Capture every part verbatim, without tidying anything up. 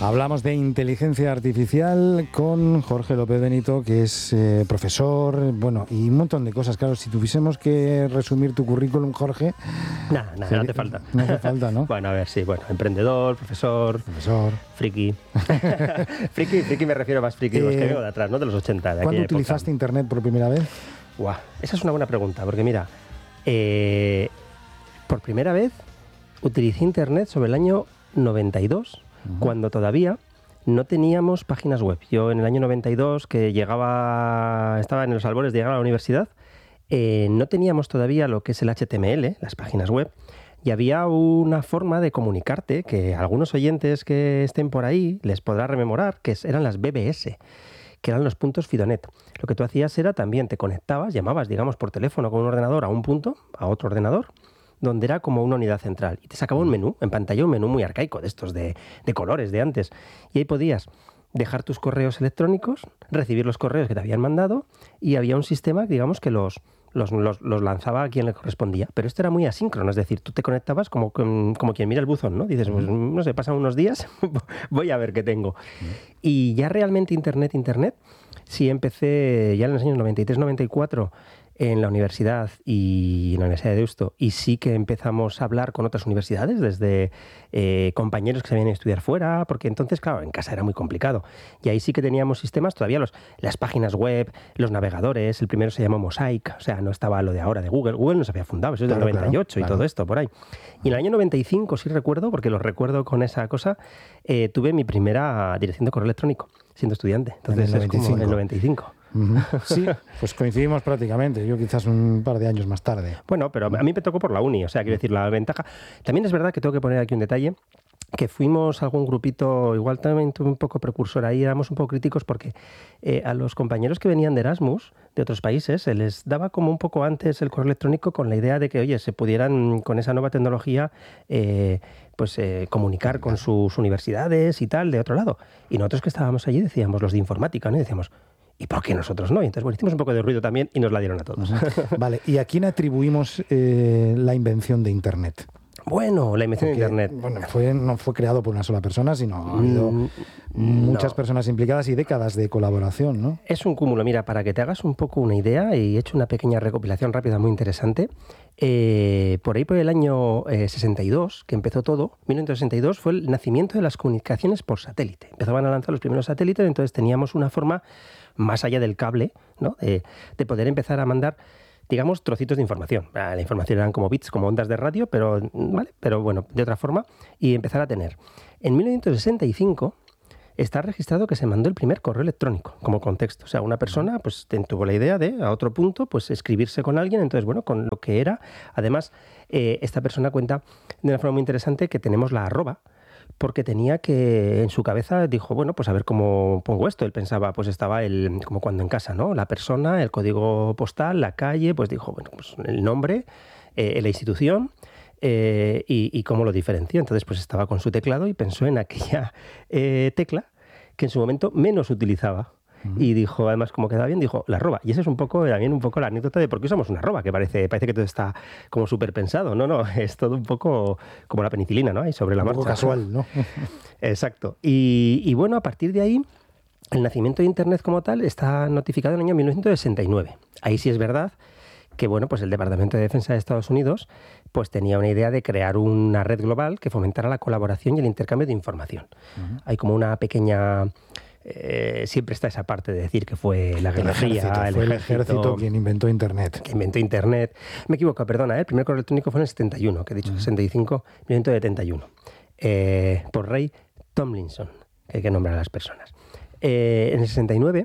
Hablamos de inteligencia artificial con Jorge López Benito, que es eh, profesor, bueno, y un montón de cosas. Claro, si tuviésemos que resumir tu currículum, Jorge... Nada, nada, no hace falta. No hace falta, ¿no? Bueno, a ver, sí, bueno, emprendedor, profesor... Profesor... Friki. friki, friki me refiero más friki, eh, los que vengo de atrás, ¿no? De los ochenta, de ¿Cuándo utilizaste época. Internet por primera vez? Guau, esa es una buena pregunta, porque mira, eh, por primera vez utilicé Internet sobre el año noventa y dos, uh-huh. cuando todavía no teníamos páginas web. Yo en el año noventa y dos, que llegaba, estaba en los albores de llegar a la universidad, eh, no teníamos todavía lo que es el H T M L, las páginas web, y había una forma de comunicarte que a algunos oyentes que estén por ahí les podrá rememorar, que eran las B B S, que eran los puntos Fidonet. Lo que tú hacías era también te conectabas, llamabas, digamos, por teléfono con un ordenador a un punto, a otro ordenador, donde era como una unidad central. Y te sacaba un menú, en pantalla un menú muy arcaico, de estos de, de colores de antes. Y ahí podías dejar tus correos electrónicos, recibir los correos que te habían mandado, y había un sistema, digamos, que los, los, los, los lanzaba a quien le correspondía. Pero esto era muy asíncrono, es decir, tú te conectabas como, como quien mira el buzón, ¿no? Dices, pues no sé, pasan unos días, voy a ver qué tengo. Y ya realmente Internet, Internet, sí empecé ya en los años noventa y tres noventa y cuatro, en la universidad y en la Universidad de Deusto, y sí que empezamos a hablar con otras universidades, desde eh, compañeros que se habían ido a estudiar fuera, porque entonces, claro, en casa era muy complicado. Y ahí sí que teníamos sistemas, todavía los, las páginas web, los navegadores, el primero se llamó Mosaic, o sea, no estaba lo de ahora de Google. Google no se había fundado, eso es del claro, noventa y ocho claro, y claro. todo esto por ahí. Y en el año noventa y cinco, sí recuerdo, porque lo recuerdo con esa cosa, eh, tuve mi primera dirección de correo electrónico, siendo estudiante. Entonces es como en el noventa y cinco. Uh-huh. Sí, pues coincidimos prácticamente, yo quizás un par de años más tarde. Bueno, pero a mí me tocó por la uni, o sea, quiero decir, la ventaja... También es verdad que tengo que poner aquí un detalle, que fuimos algún grupito, igual también un poco precursor ahí, éramos un poco críticos porque eh, a los compañeros que venían de Erasmus, de otros países, se les daba como un poco antes el correo electrónico con la idea de que, oye, se pudieran con esa nueva tecnología eh, pues eh, comunicar con sus universidades y tal, de otro lado. Y nosotros que estábamos allí decíamos, los de informática, ¿no? Y decíamos... ¿Y por qué nosotros no? Y entonces, bueno, hicimos un poco de ruido también y nos la dieron a todos. Uh-huh. Vale, ¿y a quién atribuimos eh, la invención de Internet? Bueno, la invención Porque, de Internet... Bueno, fue, no fue creado por una sola persona, sino ha habido mm, muchas no. personas implicadas y décadas de colaboración, ¿no? Es un cúmulo. Mira, para que te hagas un poco una idea, y he hecho una pequeña recopilación rápida muy interesante, eh, por ahí por el año eh, sesenta y dos, que empezó todo, mil novecientos sesenta y dos, fue el nacimiento de las comunicaciones por satélite. Empezaban a lanzar los primeros satélites, entonces teníamos una forma... más allá del cable, ¿no? de, de poder empezar a mandar, digamos, trocitos de información. La información eran como bits, como ondas de radio, pero, ¿vale? pero bueno, de otra forma, y empezar a tener. En mil novecientos sesenta y cinco está registrado que se mandó el primer correo electrónico, como contexto. O sea, una persona pues tuvo la idea de, a otro punto, pues escribirse con alguien, entonces, bueno, con lo que era. Además, eh, esta persona cuenta de una forma muy interesante que tenemos la arroba, porque tenía que, en su cabeza, dijo, bueno, pues a ver cómo pongo esto. Él pensaba, pues estaba el, como cuando en casa, ¿no? La persona, el código postal, la calle, pues dijo, bueno, pues el nombre, eh, la institución eh, y, y cómo lo diferenció. Entonces, pues estaba con su teclado y pensó en aquella eh, tecla que en su momento menos utilizaba. Y dijo, además, como quedaba bien, dijo, la arroba. Y esa es un poco, también un poco la anécdota de por qué usamos una arroba, que parece, parece que todo está como súper pensado. No, no, es todo un poco como la penicilina, ¿no? Ahí sobre la un marcha. Un poco casual, ¿no? Exacto. Y, y bueno, a partir de ahí, el nacimiento de Internet como tal está notificado en el año mil novecientos sesenta y nueve. Ahí sí es verdad que, bueno, pues el Departamento de Defensa de Estados Unidos pues tenía una idea de crear una red global que fomentara la colaboración y el intercambio de información. Uh-huh. Hay como una pequeña... Eh, siempre está esa parte de decir que fue la Guerra Fría, el, fue el ejército, ejército quien inventó Internet. Que inventó Internet. Me equivoco, perdona, ¿eh? El primer correo electrónico fue en el setenta y uno, que he dicho uh-huh. sesenta y cinco, mil novecientos setenta y uno, eh, por Ray Tomlinson, que hay que nombrar a las personas. Eh, en el sesenta y nueve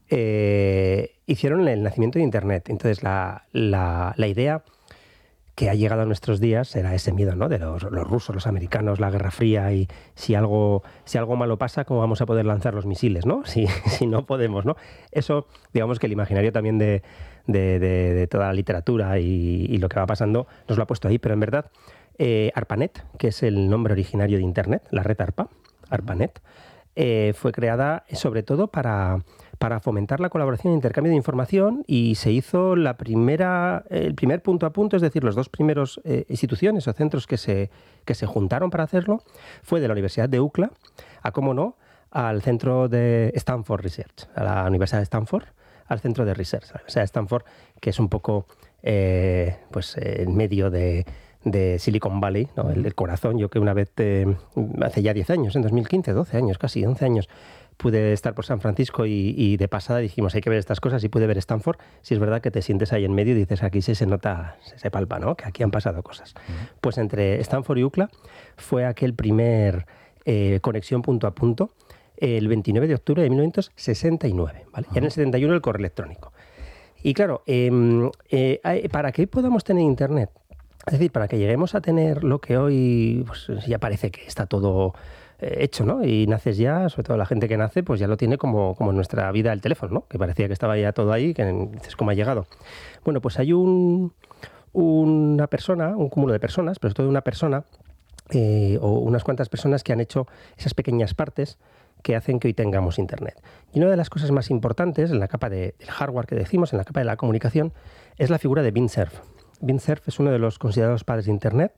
eh, hicieron el nacimiento de Internet. Entonces la, la, la idea que ha llegado a nuestros días era ese miedo, ¿no? De los, los rusos, los americanos, la Guerra Fría, y si algo, si algo malo pasa, ¿cómo vamos a poder lanzar los misiles, ¿no? Si, si no podemos, ¿no? Eso, digamos que el imaginario también de, de, de, de toda la literatura y, y lo que va pasando nos lo ha puesto ahí, pero en verdad, eh, ARPANET, que es el nombre originario de Internet, la red ARPA, ARPANET, eh, fue creada sobre todo para, para fomentar la colaboración e intercambio de información, y se hizo la primera, el primer punto a punto, es decir, los dos primeros eh, instituciones o centros que se, que se juntaron para hacerlo fue de la Universidad de U C L A, a cómo no, al centro de Stanford Research, a la Universidad de Stanford, al centro de Research, a la Universidad de Stanford, que es un poco eh, pues, en medio de, de Silicon Valley, ¿no? el, el corazón. Yo que una vez, eh, hace ya diez años, en dos mil quince, doce años, casi once años, pude estar por San Francisco y, y de pasada dijimos, hay que ver estas cosas, y pude ver Stanford. Si es verdad que te sientes ahí en medio y dices, aquí sí se nota, se, se palpa, ¿no? Que aquí han pasado cosas. Uh-huh. Pues entre Stanford y U C L A fue aquel primer eh, conexión punto a punto, el veintinueve de octubre de mil novecientos sesenta y nueve, ¿vale? Uh-huh. Ya en el setenta y uno el correo electrónico. Y claro, eh, eh, para que podamos tener Internet, es decir, para que lleguemos a tener lo que hoy pues, ya parece que está todo eh, hecho, ¿no? Y naces ya, sobre todo la gente que nace, pues ya lo tiene como, como en nuestra vida el teléfono, ¿no? Que parecía que estaba ya todo ahí, que dices, ¿cómo ha llegado? Bueno, pues hay un, una persona, un cúmulo de personas, pero sobre todo una persona, eh, o unas cuantas personas que han hecho esas pequeñas partes que hacen que hoy tengamos Internet. Y una de las cosas más importantes en la capa de, del hardware que decimos, en la capa de la comunicación, es la figura de Vint Cerf. Vint Cerf es uno de los considerados padres de Internet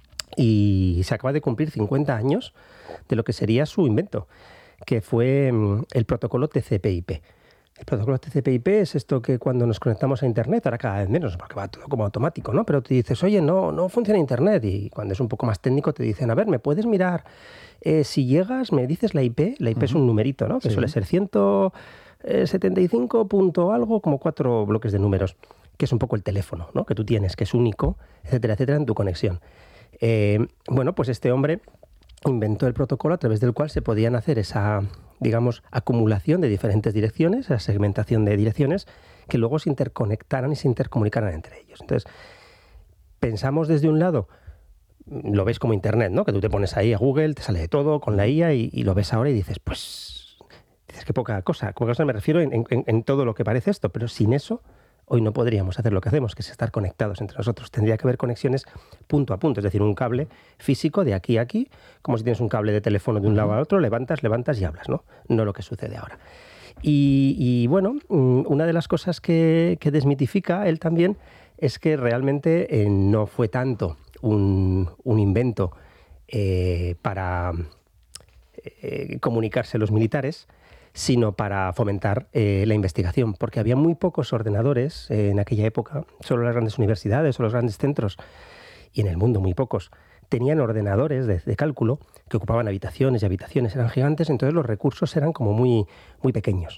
y se acaba de cumplir cincuenta años de lo que sería su invento, que fue el protocolo T C P I P. El protocolo T C P I P es esto que cuando nos conectamos a Internet, ahora cada vez menos, porque va todo como automático, ¿no? Pero te dices, oye, no, no funciona Internet. Y cuando es un poco más técnico te dicen, a ver, ¿me puedes mirar? Eh, si llegas, me dices la I P. La I P uh-huh. es un numerito, ¿no? Que sí. Suele ser ciento setenta y cinco punto algo, como cuatro bloques de números, que es un poco el teléfono, ¿no? Que tú tienes, que es único, etcétera, etcétera, en tu conexión. Eh, bueno, pues este hombre inventó el protocolo a través del cual se podían hacer esa, digamos, acumulación de diferentes direcciones, esa segmentación de direcciones, que luego se interconectaran y se intercomunicaran entre ellos. Entonces, pensamos desde un lado, lo ves como Internet, ¿no? Que tú te pones ahí a Google, te sale de todo con la I A y, y lo ves ahora y dices, pues, dices que poca cosa. Poca cosa me refiero en, en, en todo lo que parece esto, pero sin eso hoy no podríamos hacer lo que hacemos, que es estar conectados entre nosotros. Tendría que haber conexiones punto a punto, es decir, un cable físico de aquí a aquí, como si tienes un cable de teléfono de un lado a otro, levantas, levantas y hablas, ¿no? No lo que sucede ahora. Y, y bueno, una de las cosas que, que desmitifica él también es que realmente eh, no fue tanto un, un invento eh, para eh, comunicarse los militares, sino para fomentar eh, la investigación, porque había muy pocos ordenadores eh, en aquella época, solo las grandes universidades o los grandes centros, y en el mundo muy pocos, tenían ordenadores de, de cálculo que ocupaban habitaciones y habitaciones, eran gigantes, entonces los recursos eran como muy, muy pequeños.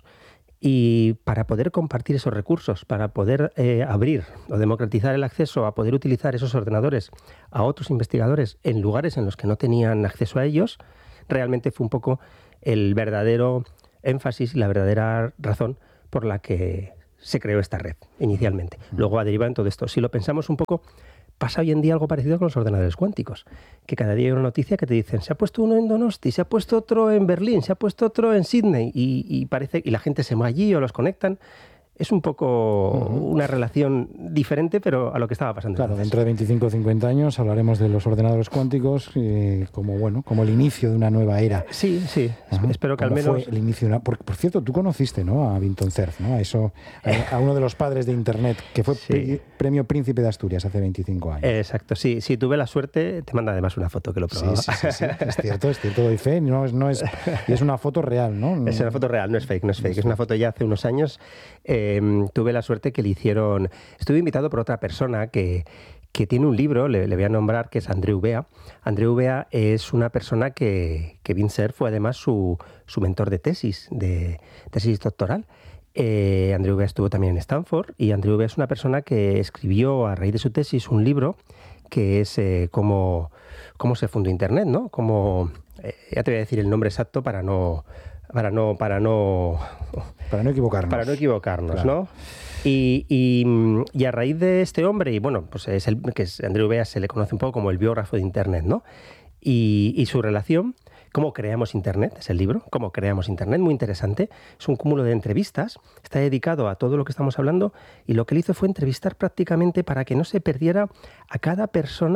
Y para poder compartir esos recursos, para poder eh, abrir o democratizar el acceso a poder utilizar esos ordenadores a otros investigadores en lugares en los que no tenían acceso a ellos, realmente fue un poco el verdadero énfasis y la verdadera razón por la que se creó esta red inicialmente. Luego ha derivado en todo esto. Si lo pensamos un poco, pasa hoy en día algo parecido con los ordenadores cuánticos, que cada día hay una noticia que te dicen, se ha puesto uno en Donosti, se ha puesto otro en Berlín, se ha puesto otro en Sydney, y, y parece y la gente se va allí o los conectan. Es un poco uh-huh. una relación diferente, pero a lo que estaba pasando. Claro, entonces. Dentro de veinticinco o cincuenta años hablaremos de los ordenadores cuánticos eh, como bueno, como el inicio de una nueva era. Sí, sí. Uh-huh. Espero que al menos. Fue el inicio de una... por, por cierto, tú conociste, ¿no? A Vint Cerf, ¿no? A eso, a, a uno de los padres de Internet, que fue sí. pri, premio Príncipe de Asturias hace veinticinco años. Exacto, sí. Sí, tuve la suerte. Te manda además una foto que lo probaba. Sí, sí, sí, sí. Es cierto, es cierto, doy fe. No es, no es, y es una foto real, ¿no? Es una foto real, no es fake, no es fake. Es, es una foto ya hace unos años. Eh, tuve la suerte que le hicieron... Estuve invitado por otra persona que, que tiene un libro, le, le voy a nombrar, que es Andreu Bea. Andreu Bea es una persona que, que Vint Cerf fue además su, su mentor de tesis, de tesis doctoral. Eh, Andreu Bea estuvo también en Stanford y Andreu Bea es una persona que escribió a raíz de su tesis un libro que es eh, cómo, cómo se fundó Internet, ¿no? Como, eh, ya te voy a decir el nombre exacto para no... Para no, para no... Para no equivocarnos. Para no equivocarnos, claro. ¿No? Y, y, y a raíz de este hombre, y bueno, pues es el que es Andreu Bea, se le conoce un poco como el biógrafo de Internet, ¿no? Y, y su relación, cómo creamos Internet, es el libro, cómo creamos Internet, muy interesante. Es un cúmulo de entrevistas, está dedicado a todo lo que estamos hablando, y lo que él hizo fue entrevistar prácticamente para que no se perdiera a cada persona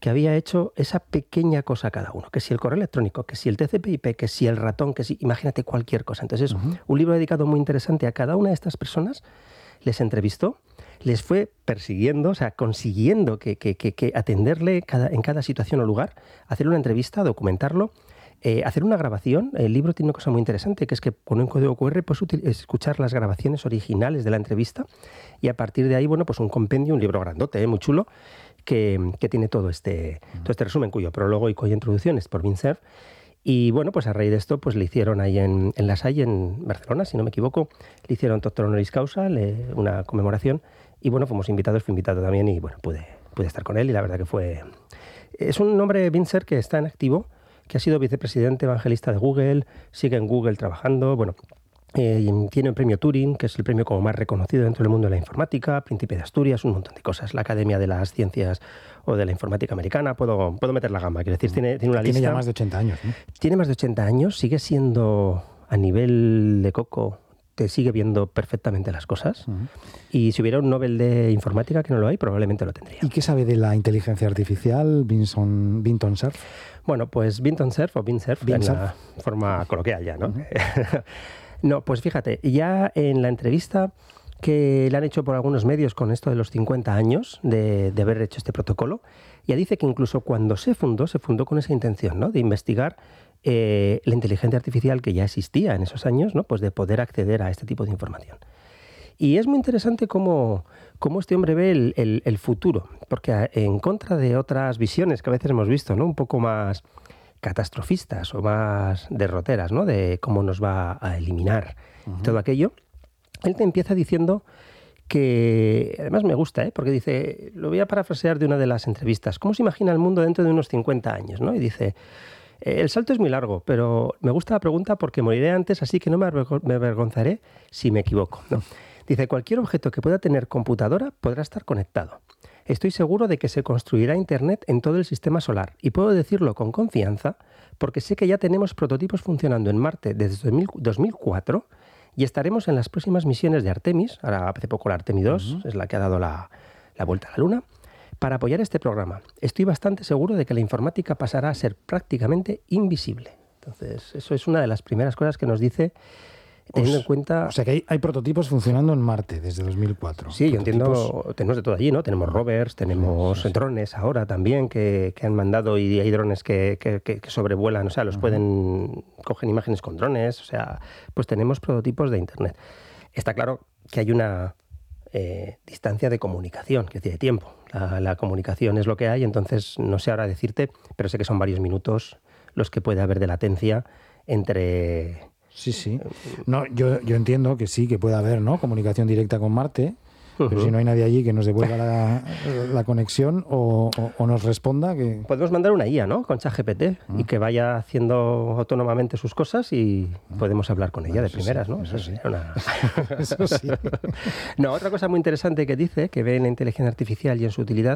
que había hecho esa pequeña cosa cada uno, que si el correo electrónico, que si el T C P I P, que si el ratón, que si, imagínate cualquier cosa. Entonces, uh-huh. un libro dedicado muy interesante a cada una de estas personas, les entrevistó, les fue persiguiendo, o sea, consiguiendo que, que, que, que atenderle cada, en cada situación o lugar, hacer una entrevista, documentarlo, eh, hacer una grabación. El libro tiene una cosa muy interesante, que es que con un código cu erre puedes escuchar las grabaciones originales de la entrevista y a partir de ahí, bueno, pues un compendio, un libro grandote, ¿eh? Muy chulo, que, que tiene todo este, todo este resumen, cuyo prólogo y cuya introducción es por Vint Cerf. Y bueno, pues a raíz de esto, pues le hicieron ahí en, en La Salle, en Barcelona, si no me equivoco, le hicieron doctor honoris causa, le, una conmemoración, y bueno, fuimos invitados, fui invitado también y bueno, pude, pude estar con él y la verdad que fue... Es un hombre, Vint Cerf, que está en activo, que ha sido vicepresidente evangelista de Google, sigue en Google trabajando, bueno... Eh, tiene el premio Turing, que es el premio como más reconocido dentro del mundo de la informática, Príncipe de Asturias, un montón de cosas, la Academia de las Ciencias o de la Informática Americana, puedo, puedo meter la gama, quiero decir, tiene, tiene una tiene lista... Tiene ya más de ochenta años, ¿no? Tiene más de ochenta años, sigue siendo a nivel de coco, te sigue viendo perfectamente las cosas, uh-huh. y si hubiera un Nobel de Informática, que no lo hay, probablemente lo tendría. ¿Y qué sabe de la inteligencia artificial, Vinton, Vinton Cerf? Bueno, pues Vinton Cerf o Vint Cerf, en la forma coloquial ya, ¿no? Uh-huh. No, pues fíjate, ya en la entrevista que le han hecho por algunos medios con esto de los cincuenta años de, de haber hecho este protocolo, ya dice que incluso cuando se fundó, se fundó con esa intención, ¿no? De investigar eh, la inteligencia artificial que ya existía en esos años, ¿no? Pues de poder acceder a este tipo de información. Y es muy interesante cómo, cómo este hombre ve el, el, el futuro, porque en contra de otras visiones que a veces hemos visto, ¿no? Un poco más catastrofistas o más derroteras, ¿no? De cómo nos va a eliminar uh-huh. todo aquello. Él te empieza diciendo que, además me gusta, ¿eh? Porque dice, lo voy a parafrasear de una de las entrevistas, ¿cómo se imagina el mundo dentro de unos cincuenta años? ¿No? Y dice, el salto es muy largo, pero me gusta la pregunta porque moriré antes, así que no me avergonzaré si me equivoco, ¿no? Dice, cualquier objeto que pueda tener computadora podrá estar conectado. Estoy seguro de que se construirá Internet en todo el sistema solar y puedo decirlo con confianza porque sé que ya tenemos prototipos funcionando en Marte desde dos mil cuatro y estaremos en las próximas misiones de Artemis, ahora hace poco la Artemis dos, uh-huh. es la que ha dado la, la vuelta a la Luna, para apoyar este programa. Estoy bastante seguro de que la informática pasará a ser prácticamente invisible. Entonces, eso es una de las primeras cosas que nos dice... Teniendo en cuenta... O sea que hay, hay prototipos funcionando en Marte desde dos mil cuatro. Sí, prototipos... yo entiendo, tenemos de todo allí, ¿no? Tenemos rovers, tenemos sí, sí, sí. drones ahora también que, que han mandado y hay drones que, que, que sobrevuelan, o sea, los uh-huh. pueden, cogen imágenes con drones, o sea, pues tenemos prototipos de Internet. Está claro que hay una eh, distancia de comunicación, que decir, de tiempo. La, la comunicación es lo que hay, entonces no sé ahora decirte, pero sé que son varios minutos los que puede haber de latencia entre... Sí, sí. No, yo, yo entiendo que sí, que puede haber, ¿no? Comunicación directa con Marte, uh-huh. pero si no hay nadie allí que nos devuelva la, la conexión o, o, o nos responda que... Podemos mandar una I A, ¿no? Con ChatGPT uh-huh. y que vaya haciendo autónomamente sus cosas y uh-huh. podemos hablar con ella bueno, de primeras, sí, ¿no? Eso, eso sí. Una... eso sí. No, otra cosa muy interesante que dice, que ve en la inteligencia artificial y en su utilidad,